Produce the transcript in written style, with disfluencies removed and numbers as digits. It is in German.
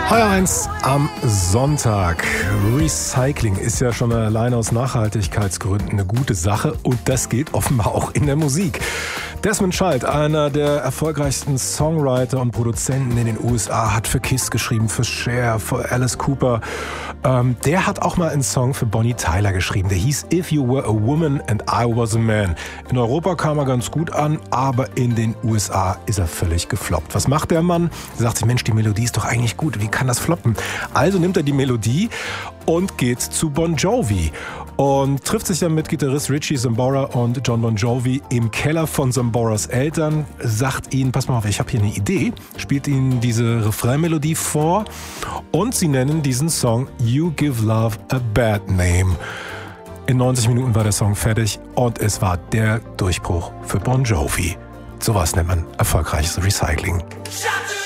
Heuer 1 am Sonntag. Recycling ist ja schon allein aus Nachhaltigkeitsgründen eine gute Sache und das gilt offenbar auch in der Musik. Desmond Child, einer der erfolgreichsten Songwriter und Produzenten in den USA, hat für Kiss geschrieben, für Cher, für Alice Cooper. Der hat auch mal einen Song für Bonnie Tyler geschrieben. Der hieß If You Were a Woman and I Was a Man. In Europa kam er ganz gut an, aber in den USA ist er völlig gefloppt. Was macht der Mann? Er sagt sich, Mensch, die Melodie ist doch eigentlich gut. Wie kann das floppen? Also nimmt er die Melodie und geht zu Bon Jovi und trifft sich dann mit Gitarrist Richie Sambora und John Bon Jovi im Keller von Samboras Eltern, sagt ihnen, pass mal auf, ich habe hier eine Idee, spielt ihnen diese Refrainmelodie vor und sie nennen diesen Song You Give Love a Bad Name. In 90 Minuten war der Song fertig und es war der Durchbruch für Bon Jovi. Sowas nennt man erfolgreiches Recycling.